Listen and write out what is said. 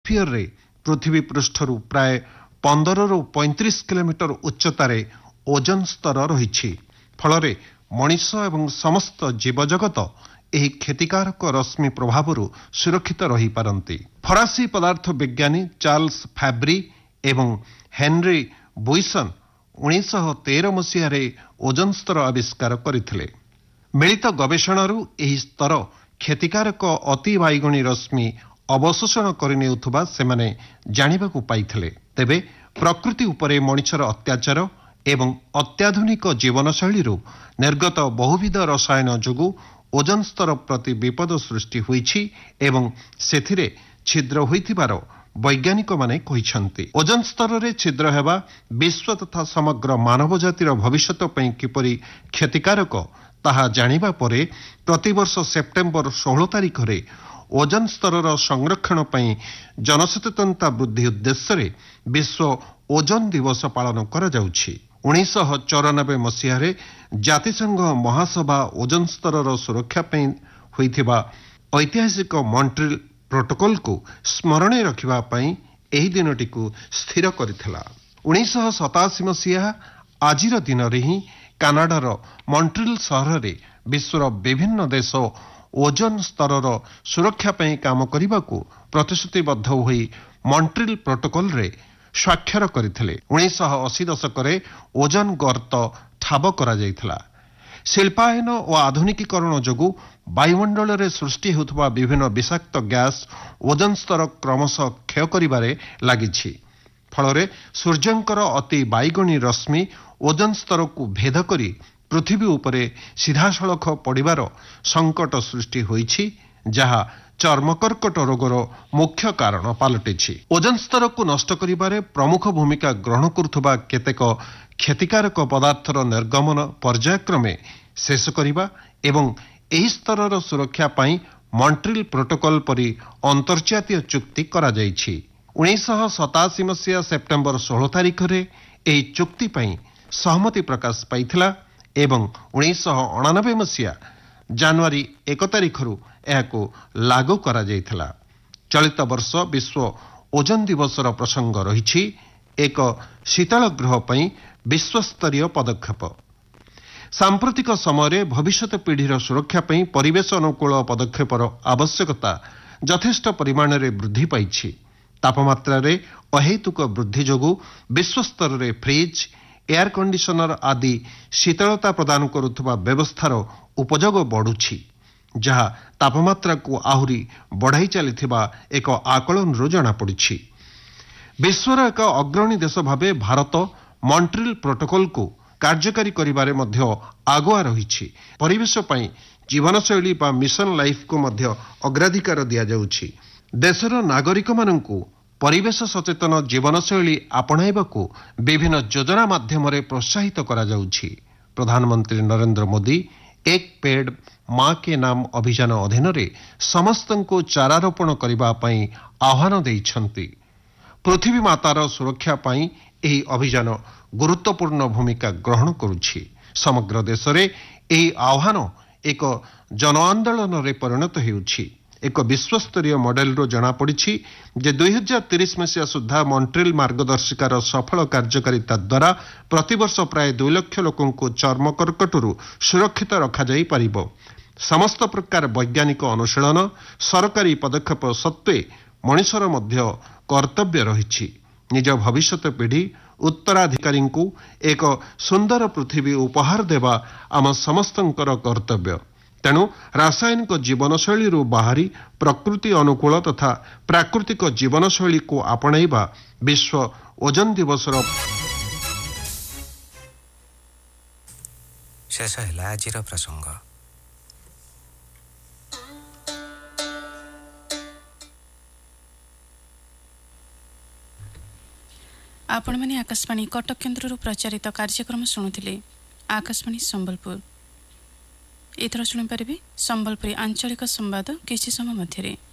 Troposphere रे पृथ्वी पृष्ठरू प्राय 15 ରୁ 35 किलोमीटर उच्चतार ओजोन स्तर रही फल मनीष एवं समस्त जीवजगत ଏହି କ୍ଷତିକାରକ ରଶ୍ମି ପ୍ରଭାବରୁ ସୁରକ୍ଷିତ ରହିପାରନ୍ତି। ଫରାସୀ ପଦାର୍ଥ ବିଜ୍ଞାନୀ ଚାର୍ଲସ ଫାବ୍ରି ଏବଂ ହେନରୀ ବୁଇସନ୍ 1913 ମସିହାରେ ଓଜୋନ୍ ସ୍ତର ଆବିଷ୍କାର କରିଥିଲେ। ମିଳିତ ଗବେଷଣାରୁ ଏହି ସ୍ତର କ୍ଷତିକାରକ ଅତି ବାଇଗଣୀ ରଶ୍ମି ଅବଶୋଷଣ କରିନେଉଥିବା ସେମାନେ ଜାଣିବାକୁ ପାଇଥିଲେ। ତେବେ ପ୍ରକୃତି ଉପରେ ମଣିଷର ଅତ୍ୟାଚାର ଏବଂ ଅତ୍ୟାଧୁନିକ ଜୀବନଶୈଳୀରୁ ନିର୍ଗତ ବହୁବିଧ ରସାୟନ ଯୋଗୁଁ ଓଜୋନ୍ ସ୍ତର ପ୍ରତି ବିପଦ ସୃଷ୍ଟି ହୋଇଛି ଏବଂ ସେଥିରେ ଛିଦ୍ର ହୋଇଥିବାର ବୈଜ୍ଞାନିକମାନେ କହିଛନ୍ତି। ଓଜୋନ୍ ସ୍ତରରେ ଛିଦ୍ର ହେବା ବିଶ୍ୱ ତଥା ସମଗ୍ର ମାନବ ଜାତିର ଭବିଷ୍ୟତ ପାଇଁ କିପରି କ୍ଷତିକାରକ ତାହା ଜାଣିବା ପରେ ପ୍ରତିବର୍ଷ ସେପ୍ଟେମ୍ବର 16 ତାରିଖରେ ଓଜୋନ୍ ସ୍ତରର ସଂରକ୍ଷଣ ପାଇଁ ଜନସଚେତନତା ବୃଦ୍ଧି ଉଦ୍ଦେଶ୍ୟରେ ବିଶ୍ୱ ଓଜୋନ୍ ଦିବସ ପାଳନ କରାଯାଉଛି। 1994 ମସିହାରେ ଜାତିସଂଘ ମହାସଭା ଓଜୋନ୍ ସ୍ତରର ସୁରକ୍ଷା ପାଇଁ ହୋଇଥିବା ଐତିହାସିକ ମଣ୍ଟ୍ରିଲ୍ ପ୍ରୋଟୋକଲକୁ ସ୍ମରଣେ ରଖିବା ପାଇଁ ଏହି ଦିନଟିକୁ ସ୍ଥିର କରିଥିଲା। 1987 ମସିହା ଆଜିର ଦିନରେ ହିଁ କାନାଡାର ମଣ୍ଟ୍ରିଲ୍ ସହରରେ ବିଶ୍ୱର ବିଭିନ୍ନ ଦେଶ ଓଜୋନ୍ ସ୍ତରର ସୁରକ୍ଷା ପାଇଁ କାମ କରିବାକୁ ପ୍ରତିଶ୍ରୁତିବଦ୍ଧ ହୋଇ ମଣ୍ଟ୍ରିଲ୍ ପ୍ରୋଟୋକଲରେ ସ୍ୱାକ୍ଷର କରିଥିଲେ। 1980 ଦଶକରେ ଓଜୋନ୍ ଗର୍ତ୍ତ ଠାବ କରାଯାଇଥିଲା। ଶିଳ୍ପାୟନ ଓ ଆଧୁନିକୀକରଣ ଯୋଗୁଁ ବାୟୁମଣ୍ଡଳରେ ସୃଷ୍ଟି ହେଉଥିବା ବିଭିନ୍ନ ବିଷାକ୍ତ ଗ୍ୟାସ୍ ଓଜୋନ୍ ସ୍ତର କ୍ରମଶଃ କ୍ଷୟ କରିବାରେ ଲାଗିଛି। ଫଳରେ ସୂର୍ଯ୍ୟଙ୍କର ଅତି ବାଇଗଣୀ ରଶ୍ମି ଓଜୋନ୍ ସ୍ତରକୁ ଭେଦ କରି ପୃଥିବୀ ଉପରେ ସିଧାସଳଖ ପଡ଼ିବାର ସଙ୍କଟ ସୃଷ୍ଟି ହୋଇଛି, ଯାହା ଚର୍ମକର୍କଟ ରୋଗର ମୁଖ୍ୟ କାରଣ ପାଲଟିଛି। ଓଜୋନ୍ ସ୍ତରକୁ ନଷ୍ଟ କରିବାରେ ପ୍ରମୁଖ ଭୂମିକା ଗ୍ରହଣ କରୁଥିବା କେତେକ କ୍ଷତିକାରକ ପଦାର୍ଥର ନିର୍ଗମନ ପର୍ଯ୍ୟାୟକ୍ରମେ ଶେଷ କରିବା ଏବଂ ଏହି ସ୍ତରର ସୁରକ୍ଷା ପାଇଁ ମଣ୍ଟ୍ରିଲ୍ ପ୍ରୋଟୋକଲ ପରି ଅନ୍ତର୍ଜାତୀୟ ଚୁକ୍ତି କରାଯାଇଛି। 1987 ମସିହା ସେପ୍ଟେମ୍ବର 16 ତାରିଖରେ ଏହି ଚୁକ୍ତି ପାଇଁ ସହମତି ପ୍ରକାଶ ପାଇଥିଲା ଏବଂ 1989 ମସିହା ଜାନୁଆରୀ 1 ତାରିଖରୁ ଏହାକୁ ଲାଗୁ କରାଯାଇଥିଲା। ଚଳିତ ବର୍ଷ ବିଶ୍ୱ ଓଜୋନ୍ ଦିବସର ପ୍ରସଙ୍ଗ ରହିଛି ଏକ ଶୀତଳ ଗୃହ ପାଇଁ ବିଶ୍ୱସ୍ତରୀୟ ପଦକ୍ଷେପ। ସାମ୍ପ୍ରତିକ ସମୟରେ ଭବିଷ୍ୟତ ପିଢ଼ିର ସୁରକ୍ଷା ପାଇଁ ପରିବେଶ ଅନୁକୂଳ ପଦକ୍ଷେପର ଆବଶ୍ୟକତା ଯଥେଷ୍ଟ ପରିମାଣରେ ବୃଦ୍ଧି ପାଇଛି। ତାପମାତ୍ରାରେ ଅହେତୁକ ବୃଦ୍ଧି ଯୋଗୁଁ ବିଶ୍ୱସ୍ତରରେ ଫ୍ରିଜ୍, ଏୟାର କଣ୍ଡିସନର ଆଦି ଶୀତଳତା ପ୍ରଦାନ କରୁଥିବା ବ୍ୟବସ୍ଥାର ଉପଯୋଗ ବଢ଼ୁଛି, ଯାହା ତାପମାତ୍ରାକୁ ଆହୁରି ବଢ଼ାଇ ଚାଲିଥିବା ଏକ ଆକଳନରୁ ଜଣାପଡ଼ିଛି। ବିଶ୍ୱର ଏକ ଅଗ୍ରଣୀ ଦେଶ ଭାବେ ଭାରତ ମଣ୍ଟ୍ରିଲ୍ ପ୍ରୋଟୋକଲକୁ କାର୍ଯ୍ୟକାରୀ କରିବାରେ ମଧ୍ୟ ଆଗୁଆ ରହିଛି। ପରିବେଶ ପାଇଁ ଜୀବନଶୈଳୀ ବା ମିଶନ ଲାଇଫକୁ ମଧ୍ୟ ଅଗ୍ରାଧିକାର ଦିଆଯାଉଛି। ଦେଶର ନାଗରିକମାନଙ୍କୁ ପରିବେଶ ସଚେତନ ଜୀବନଶୈଳୀ ଆପଣାଇବାକୁ ବିଭିନ୍ନ ଯୋଜନା ମାଧ୍ୟମରେ ପ୍ରୋତ୍ସାହିତ କରାଯାଉଛି। ପ୍ରଧାନମନ୍ତ୍ରୀ ନରେନ୍ଦ୍ର ମୋଦି ଏକ ପେଡ୍ ମା କେ ନାମ ଅଭିଯାନ ଅଧୀନରେ ସମସ୍ତଙ୍କୁ ଚାରାରୋପଣ କରିବା ପାଇଁ ଆହ୍ୱାନ ଦେଇଛନ୍ତି। ପୃଥିବୀ ମାତାର ସୁରକ୍ଷା ପାଇଁ ଏହି ଅଭିଯାନ ଗୁରୁତ୍ୱପୂର୍ଣ୍ଣ ଭୂମିକା ଗ୍ରହଣ କରୁଛି। ସମଗ୍ର ଦେଶରେ ଏହି ଆହ୍ୱାନ ଏକ ଜନ ଆନ୍ଦୋଳନରେ ପରିଣତ ହେଉଛି। ଏକ ବିଶ୍ୱସ୍ତରୀୟ ମଡେଲରୁ ଜଣାପଡ଼ିଛି ଯେ 2030 ମସିହା ସୁଦ୍ଧା ମଣ୍ଟ୍ରିଲ୍ ମାର୍ଗଦର୍ଶିକାର ସଫଳ କାର୍ଯ୍ୟକାରିତା ଦ୍ୱାରା ପ୍ରତିବର୍ଷ ପ୍ରାୟ 2 ଲକ୍ଷ ଲୋକଙ୍କୁ ଚର୍ମକର୍କଟରୁ ସୁରକ୍ଷିତ ରଖାଯାଇପାରିବ। ସମସ୍ତ ପ୍ରକାର ବୈଜ୍ଞାନିକ ଅନୁଶୀଳନ, ସରକାରୀ ପଦକ୍ଷେପ ସତ୍ତ୍ୱେ ମଣିଷର ମଧ୍ୟ କର୍ତ୍ତବ୍ୟ ରହିଛି। ନିଜ ଭବିଷ୍ୟତ ପିଢ଼ି ଉତ୍ତରାଧିକାରୀଙ୍କୁ ଏକ ସୁନ୍ଦର ପୃଥିବୀ ଉପହାର ଦେବା ଆମ ସମସ୍ତଙ୍କର କର୍ତ୍ତବ୍ୟ। ତେଣୁ ରାସାୟନିକ ଜୀବନଶୈଳୀରୁ ବାହାରି ପ୍ରକୃତି ଅନୁକୂଳ ତଥା ପ୍ରାକୃତିକ ଜୀବନଶୈଳୀକୁ ଆପଣାଇବା ବିଶ୍ୱ ଓଜୋନ୍ ଦିବସର ଶେଷ ହେଲା ଆଜିର ପ୍ରସଙ୍ଗ। ଆପଣମାନେ ଆକାଶବାଣୀ କଟକ କେନ୍ଦ୍ରରୁ ପ୍ରଚାରିତ କାର୍ଯ୍ୟକ୍ରମ ଶୁଣୁଥିଲେ। ଆକାଶବାଣୀ ସମ୍ବଲପୁର। ଏଥର ଶୁଣିପାରିବେ ସମ୍ବଲପୁରୀ ଆଞ୍ଚଳିକ ସମ୍ବାଦ କିଛି ସମୟ ମଧ୍ୟରେ।